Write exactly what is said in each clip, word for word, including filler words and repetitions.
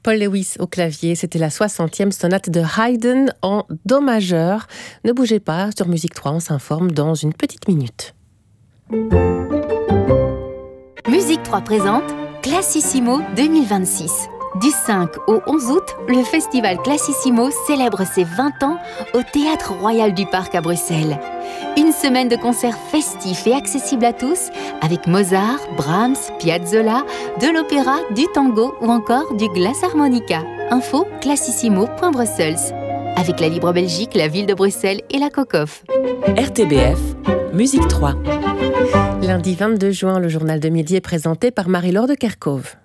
Paul Lewis au clavier, c'était la soixantième sonate de Haydn en do majeur. Ne bougez pas, sur Musique trois, on s'informe dans une petite minute. Musique trois présente Classissimo deux mille vingt-six. Du cinq au onze août, le festival Classissimo célèbre ses vingt ans au Théâtre Royal du Parc à Bruxelles. Une semaine de concerts festifs et accessibles à tous, avec Mozart, Brahms, Piazzolla, de l'opéra, du tango ou encore du glass harmonica. Info classissimo point brussels. Avec la Libre Belgique, la ville de Bruxelles et la COCOF. R T B F, Musique trois. Lundi vingt-deux juin, le journal de midi est présenté par Marie-Laure de Kerkhove.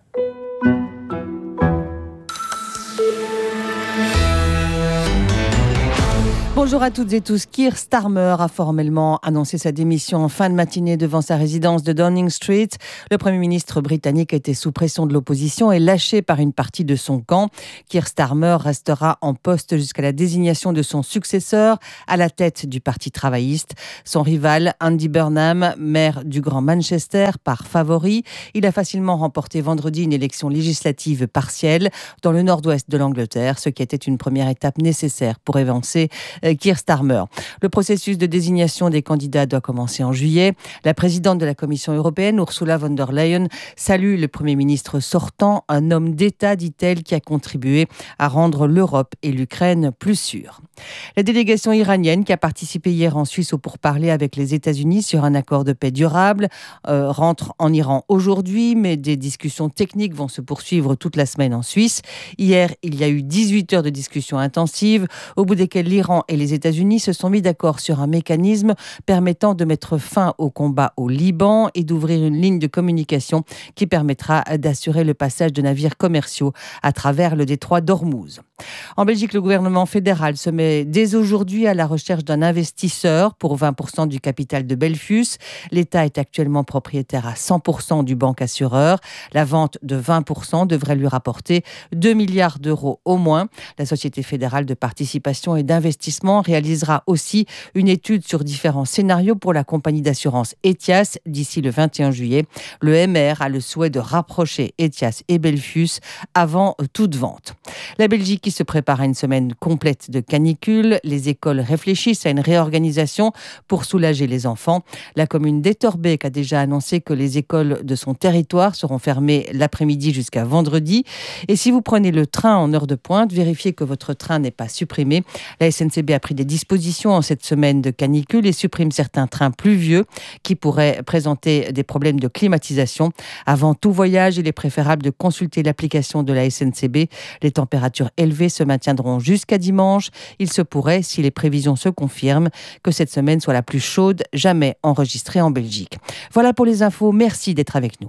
Bonjour à toutes et tous. Keir Starmer a formellement annoncé sa démission en fin de matinée devant sa résidence de Downing Street. Le Premier ministre britannique était sous pression de l'opposition et lâché par une partie de son camp. Keir Starmer restera en poste jusqu'à la désignation de son successeur à la tête du Parti travailliste. Son rival, Andy Burnham, maire du Grand Manchester, par favori. Il a facilement remporté vendredi une élection législative partielle dans le nord-ouest de l'Angleterre, ce qui était une première étape nécessaire pour évincer Keir Starmer. Le processus de désignation des candidats doit commencer en juillet. La présidente de la Commission européenne, Ursula von der Leyen, salue le Premier ministre sortant, un homme d'État, dit-elle, qui a contribué à rendre l'Europe et l'Ukraine plus sûres. La délégation iranienne qui a participé hier en Suisse au pourparlers avec les États-Unis sur un accord de paix durable euh, rentre en Iran aujourd'hui, mais des discussions techniques vont se poursuivre toute la semaine en Suisse. Hier, il y a eu dix-huit heures de discussions intensives, au bout desquelles l'Iran et les États-Unis se sont mis d'accord sur un mécanisme permettant de mettre fin au combat au Liban et d'ouvrir une ligne de communication qui permettra d'assurer le passage de navires commerciaux à travers le détroit d'Ormuz. En Belgique, le gouvernement fédéral se met dès aujourd'hui à la recherche d'un investisseur pour vingt pour cent du capital de Belfius. L'État est actuellement propriétaire à cent pour cent du banque assureur. La vente de vingt pour cent devrait lui rapporter deux milliards d'euros au moins. La Société fédérale de participation et d'investissement réalisera aussi une étude sur différents scénarios pour la compagnie d'assurance Ethias d'ici le vingt et un juillet. Le M R a le souhait de rapprocher Ethias et Belfius avant toute vente. La Belgique qui se prépare à une semaine complète de canicule. Les écoles réfléchissent à une réorganisation pour soulager les enfants. La commune d'Etterbeek a déjà annoncé que les écoles de son territoire seront fermées l'après-midi jusqu'à vendredi. Et si vous prenez le train en heure de pointe, vérifiez que votre train n'est pas supprimé. La S N C B a pris des dispositions en cette semaine de canicule et supprime certains trains plus vieux qui pourraient présenter des problèmes de climatisation. Avant tout voyage, il est préférable de consulter l'application de la S N C B. Les températures élevées se maintiendront jusqu'à dimanche. Il se pourrait, si les prévisions se confirment, que cette semaine soit la plus chaude jamais enregistrée en Belgique. Voilà pour les infos. Merci d'être avec nous.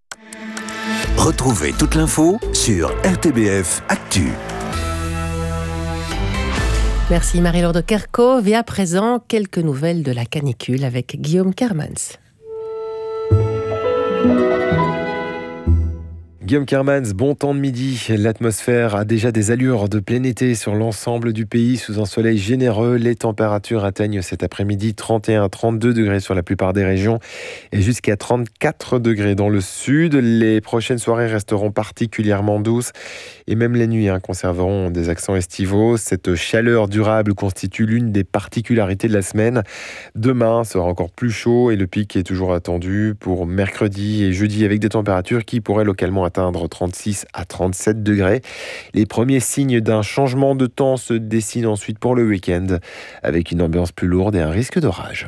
Retrouvez toute l'info sur R T B F Actu. Merci Marie-Laure de Kerkhove. Et à présent, quelques nouvelles de la canicule avec Guillaume Kermans. Guillaume Kermans, bon temps de midi. L'atmosphère a déjà des allures de plein été sur l'ensemble du pays. Sous un soleil généreux, les températures atteignent cet après-midi trente et un à trente-deux degrés sur la plupart des régions et jusqu'à trente-quatre degrés dans le sud. Les prochaines soirées resteront particulièrement douces et même les nuits hein, conserveront des accents estivaux. Cette chaleur durable constitue l'une des particularités de la semaine. Demain sera encore plus chaud et le pic est toujours attendu pour mercredi et jeudi avec des températures qui pourraient localement atteindre trente-six à trente-sept degrés. Les premiers signes d'un changement de temps se dessinent ensuite pour le week-end, avec une ambiance plus lourde et un risque d'orage.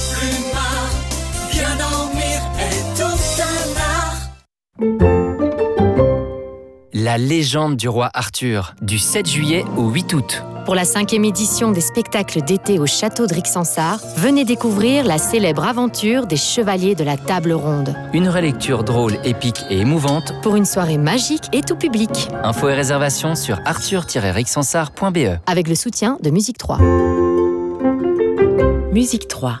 La légende du roi Arthur, du sept juillet au huit août. Pour la cinquième édition des spectacles d'été au château de Rixensart, venez découvrir la célèbre aventure des chevaliers de la table ronde. Une relecture drôle, épique et émouvante pour une soirée magique et tout public. Infos et réservations sur arthur tiret rixensart point b e. Avec le soutien de Musique trois. Musique trois.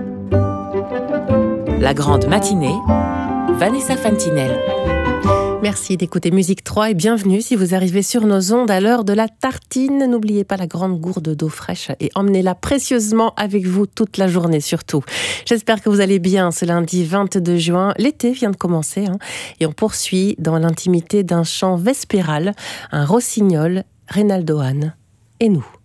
La grande matinée, Vanessa Fantinel. Merci d'écouter Musique trois et bienvenue si vous arrivez sur nos ondes à l'heure de la tartine. N'oubliez pas la grande gourde d'eau fraîche et emmenez-la précieusement avec vous toute la journée surtout. J'espère que vous allez bien ce lundi vingt-deux juin. L'été vient de commencer hein, et on poursuit dans l'intimité d'un chant vespéral, un rossignol, Reynaldo Hahn et nous.